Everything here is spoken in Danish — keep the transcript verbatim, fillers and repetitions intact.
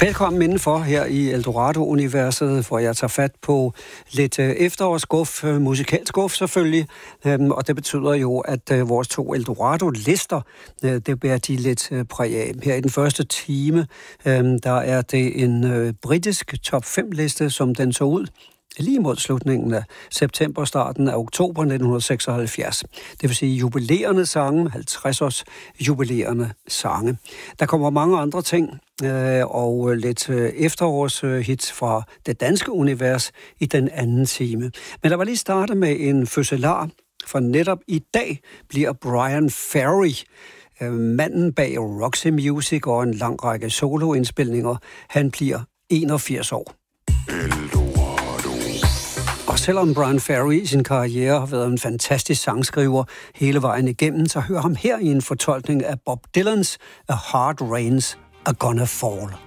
Velkommen indenfor her i Eldorado-universet, hvor jeg tager fat på lidt efterårsguf, musikalsk guf selvfølgelig, og det betyder jo, at vores to Eldorado-lister, det bærer de lidt præg af. Her i den første time, der er det en britisk top fem liste, som den så ud lige mod slutningen af september, starten af oktober nitten seksoghalvfjerds. Det vil sige jubilerende sange, halvtreds-års jubilerende sange. Der kommer mange andre ting, og lidt efterårshits fra det danske univers i den anden time. Men der var lige startet med en fødselar, for netop i dag bliver Bryan Ferry, manden bag Roxy Music og en lang række soloindspilninger, han bliver enogfirs år. Og selvom Bryan Ferry i sin karriere har været en fantastisk sangskriver hele vejen igennem, så hør ham her i en fortolkning af Bob Dylans A Hard Rain's A Gonna Fall.